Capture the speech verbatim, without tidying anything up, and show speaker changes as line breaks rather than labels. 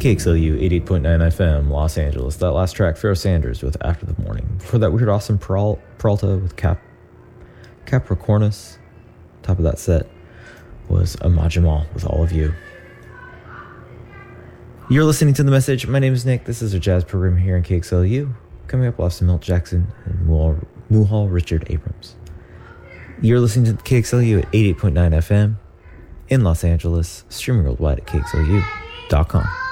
K X L U eighty-eight point nine F M, Los Angeles. That last track, Pharoah Sanders with After the Morning. Before that, we heard Austin Peral- Peralta with Cap Capricornus. Top of that set was Ahmad Jamal with All of You. You're listening to The Message. My name is Nick. This is our jazz program here in K X L U. Coming up, we'll have some Milt Jackson and Muhal Richard Abrams. You're listening to K X L U at eighty-eight point nine F M in Los Angeles, streaming worldwide at K X L U dot com.